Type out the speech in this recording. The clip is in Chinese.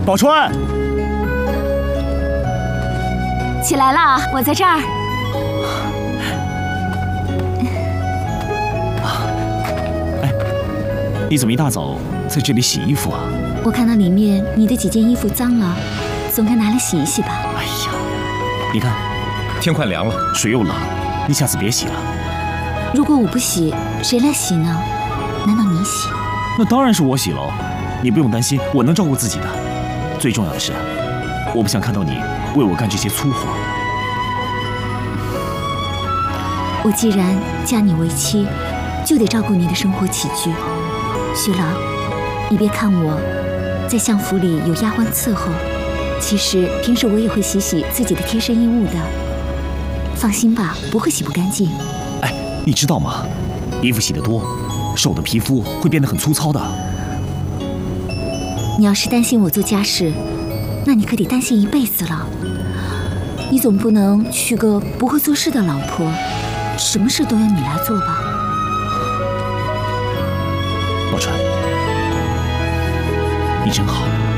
宝钏， 起来了，我在这儿。 哎，你怎么一大早在这里洗衣服啊？ 我看到里面你的几件衣服脏了，总该拿来洗一洗吧。 哎呀，你看， 天快凉了， 水又冷，你下次别洗了。 如果我不洗，谁来洗呢？难道你洗？ 那当然是我洗喽，你不用担心，我能照顾自己的。最重要的是，我不想看到你为我干这些粗活。 我既然嫁你为妻，就得照顾你的生活起居。徐郎，你别看我在相府里有丫鬟伺候，其实平时我也会洗洗自己的贴身衣物的。放心吧，不会洗不干净。 哎，你知道吗？衣服洗得多，手的皮肤会变得很粗糙的。 你要是担心我做家事，那你可得担心一辈子了。你总不能娶个不会做事的老婆，什么事都要你来做吧？ 宝钏，你真好。